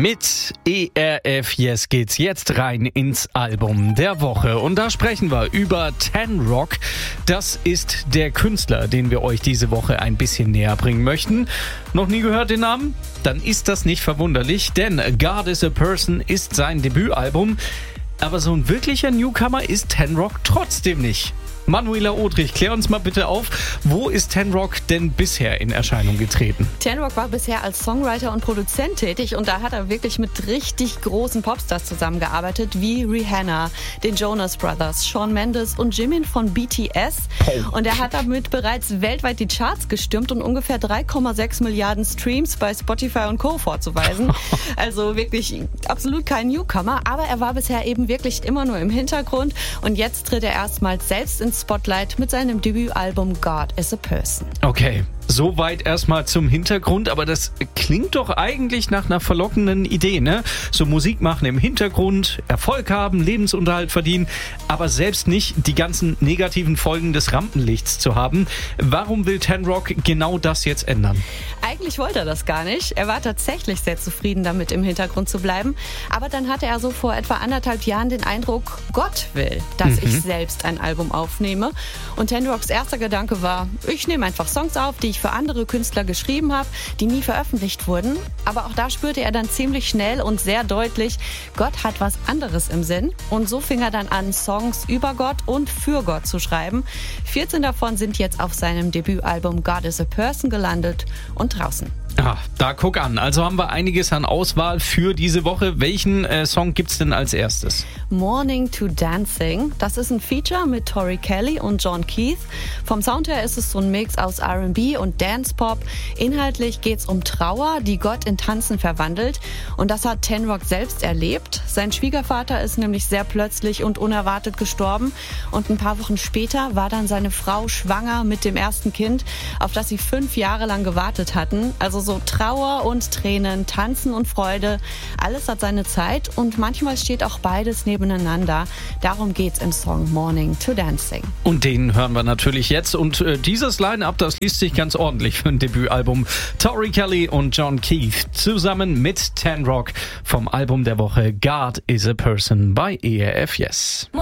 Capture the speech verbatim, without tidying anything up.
Mit E R F Yes geht's jetzt rein ins Album der Woche. Und da sprechen wir über Ten Rock. Das ist der Künstler, den wir euch diese Woche ein bisschen näher bringen möchten. Noch nie gehört den Namen? Dann ist das nicht verwunderlich, denn God is a Person ist sein Debütalbum. Aber so ein wirklicher Newcomer ist Ten Rock trotzdem nicht. Manuela Odrich, klär uns mal bitte auf, wo ist Ten Rock denn bisher in Erscheinung getreten? Ten Rock war bisher als Songwriter und Produzent tätig und da hat er wirklich mit richtig großen Popstars zusammengearbeitet, wie Rihanna, den Jonas Brothers, Shawn Mendes und Jimin von B T S. Oh. Und er hat damit bereits weltweit die Charts gestürmt und ungefähr drei Komma sechs Milliarden Streams bei Spotify und Co. vorzuweisen. Also wirklich absolut kein Newcomer, aber er war bisher eben wirklich immer nur im Hintergrund und jetzt tritt er erstmals selbst ins Spotlight mit seinem Debütalbum God is a Person. Okay, soweit erstmal zum Hintergrund, aber das klingt doch eigentlich nach einer verlockenden Idee, ne? So Musik machen im Hintergrund, Erfolg haben, Lebensunterhalt verdienen, aber selbst nicht die ganzen negativen Folgen des Rampenlichts zu haben. Warum will Ten Rock genau das jetzt ändern? Eigentlich wollte er das gar nicht. Er war tatsächlich sehr zufrieden damit, im Hintergrund zu bleiben. Aber dann hatte er so vor etwa anderthalb Jahren den Eindruck, Gott will, dass mhm. ich selbst ein Album aufnehme. Und Ten Rocks erster Gedanke war, ich nehme einfach Songs auf, die ich für andere Künstler geschrieben habe, die nie veröffentlicht wurden. Aber auch da spürte er dann ziemlich schnell und sehr deutlich, Gott hat was anderes im Sinn. Und so fing er dann an, Songs über Gott und für Gott zu schreiben. vierzehn davon sind jetzt auf seinem Debütalbum God is a Person gelandet und draußen. Ah, da guck an. Also haben wir einiges an Auswahl für diese Woche. Welchen äh, Song gibt's denn als erstes? Morning to Dancing. Das ist ein Feature mit Tori Kelly und John Keith. Vom Sound her ist es so ein Mix aus R and B und Dance-Pop. Inhaltlich geht's um Trauer, die Gott in Tanzen verwandelt. Und das hat Ten Rock selbst erlebt. Sein Schwiegervater ist nämlich sehr plötzlich und unerwartet gestorben. Und ein paar Wochen später war dann seine Frau schwanger mit dem ersten Kind, auf das sie fünf Jahre lang gewartet hatten. Also so Trauer und Tränen, Tanzen und Freude, alles hat seine Zeit und manchmal steht auch beides nebeneinander. Darum geht's im Song Morning to Dancing. Und den hören wir natürlich jetzt und äh, dieses Line-Up, das liest sich ganz ordentlich für ein Debütalbum. Tori Kelly und John Keith zusammen mit Ten Rock vom Album der Woche God is a Person bei E R F Yes.